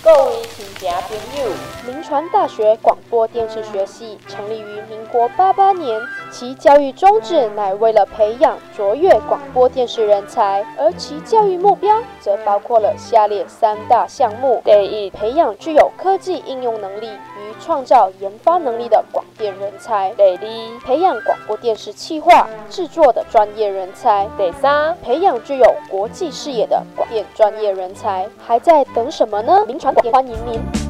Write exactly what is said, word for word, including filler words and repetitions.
各位亲戚朋友， 民传大学广播电视学系成立于民国八八年，其教育宗旨乃为了培养卓越广播电视人才，而其教育目标则包括了下列三大项目：第一，培养具有科技应用能力与创造研发能力的广电人才；第二，培养广播电视企划制作的专业人才；第三，培养具有国际视野的广电专业人才。还在等什么呢？民传广电欢迎您。